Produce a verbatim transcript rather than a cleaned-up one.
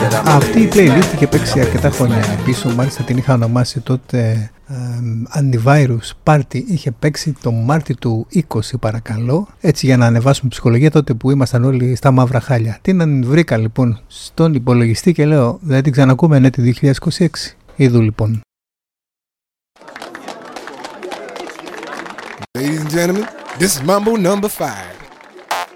Αυτή η playlist είχε παίξει αρκετά χρόνια πίσω, μάλιστα την είχα ονομάσει τότε um, Antivirus Party. Είχε παίξει το Μάρτι του είκοσι, παρακαλώ, έτσι για να ανεβάσουμε ψυχολογία, τότε που ήμασταν όλοι στα μαύρα χάλια. Την βρήκα λοιπόν στον υπολογιστή και λέω, δεν την ξανακούμε, ναι, τη δύο χιλιάδες είκοσι έξι. Είδου λοιπόν. Ladies and gentlemen, this is Mambo number five.